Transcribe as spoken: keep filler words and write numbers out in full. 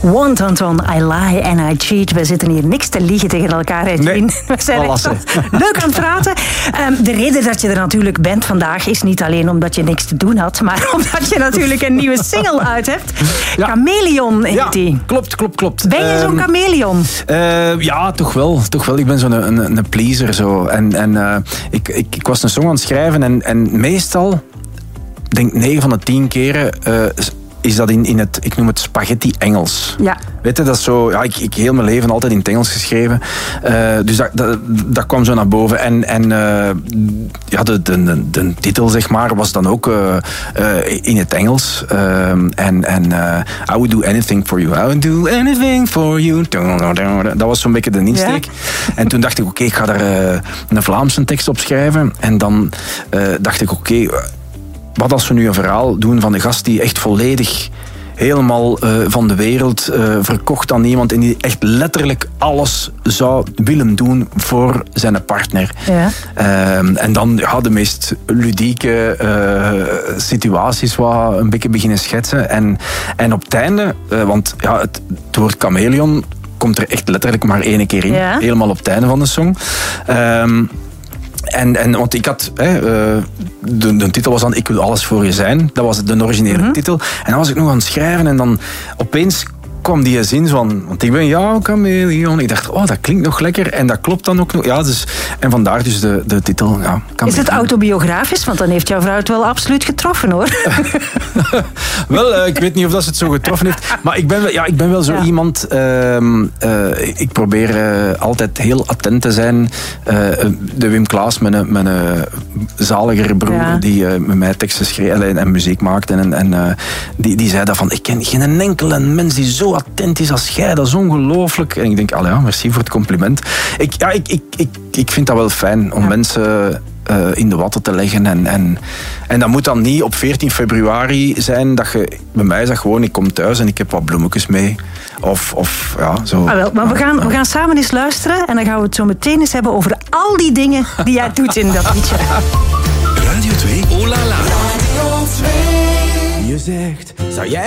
Want Anton, I lie and I cheat. We zitten hier niks te liegen tegen elkaar, Edwin. Nee, we zijn echt leuk aan het praten. Um, de reden dat je er natuurlijk bent vandaag is niet alleen omdat je niks te doen had, maar omdat je natuurlijk een nieuwe single uit hebt. Ja. Chameleon heet ja, die. Klopt, klopt, klopt. Ben je zo'n um, chameleon? Uh, ja, toch wel, toch wel. Ik ben zo'n een, een pleaser. Zo. En, en uh, ik, ik, ik was een song aan het schrijven en, en meestal, denk negen van de tien keren, uh, is dat in, in het, ik noem het spaghetti-Engels. Ja. Weet je, dat is zo, ja, ik, ik heel mijn leven altijd in het Engels geschreven. Uh, dus dat, dat, dat kwam zo naar boven. En, en uh, ja, de, de, de, de titel, zeg maar, was dan ook uh, uh, in het Engels. Uh, en en uh, I would do anything for you. I would do anything for you. Dat was zo'n beetje de insteek. Ja. En toen dacht ik, oké, okay, ik ga daar uh, een Vlaamse tekst op schrijven. En dan uh, dacht ik, oké, okay, wat als we nu een verhaal doen van de gast die echt volledig helemaal uh, van de wereld uh, verkocht aan iemand en die echt letterlijk alles zou willen doen voor zijn partner. Ja. Uh, en dan ja, de meest ludieke uh, situaties wat een beetje beginnen schetsen. En, en op het einde, uh, want ja, het, het woord chameleon komt er echt letterlijk maar één keer in. Ja. Helemaal op het einde van de song. Um, En, en, want ik had, hè, de, de titel was dan Ik wil alles voor je zijn. Dat was de originele mm-hmm. titel. En dan was ik nog aan het schrijven en dan opeens kwam die zin van, want ik ben jouw chameleon. Ik dacht, oh, dat klinkt nog lekker en dat klopt dan ook nog. Ja, dus, en vandaar dus de, de titel. Ja, is het autobiografisch? Want dan heeft jouw vrouw het wel absoluut getroffen, hoor. Wel, uh, ik weet niet of dat ze het zo getroffen heeft. Maar ik ben wel, ja, ik ben wel zo ja. iemand... Uh, uh, ik probeer uh, altijd heel attent te zijn. Uh, de Wim Klaas, mijn, mijn uh, zaligere broer, ja. die uh, met mij teksten schreef en, en muziek maakte. En, en uh, die, die zei dat van, ik ken geen enkele mens die zo attent is als jij. Dat is ongelooflijk. En ik denk, allee, ja, merci voor het compliment. Ik, ja, ik, ik, ik, ik vind dat wel fijn om ja. mensen... Uh, in de watten te leggen. En, en, en dat moet dan niet op veertien februari zijn. Dat je, bij mij is dat gewoon, ik kom thuis en ik heb wat bloemetjes mee. Of, of ja, zo. Ah, wel, maar we gaan, we gaan samen eens luisteren en dan gaan we het zo meteen eens hebben over al die dingen die jij doet in dat liedje. Radio twee, oh la la. Radio twee. Je zegt, zou jij